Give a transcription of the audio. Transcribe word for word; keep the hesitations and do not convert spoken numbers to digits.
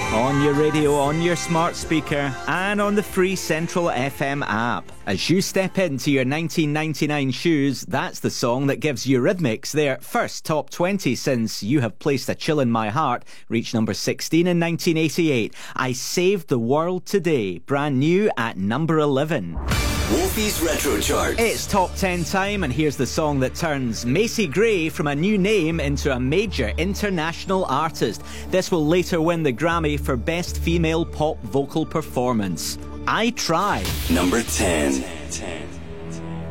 On your radio, on your smart speaker, and on the free Central F M app. As you step into your nineteen ninety-nine shoes, that's the song that gives Eurythmics their first top twenty since You Have Placed a Chill in My Heart reached number sixteen in nineteen eighty-eight. I Saved the World Today, brand new at number eleven. Wolfie's Retro Chart. It's top ten time, and here's the song that turns Macy Gray from a new name into a major international artist. This will later win the Grammy for Best Female Pop Vocal Performance. I Try. Number ten. ten.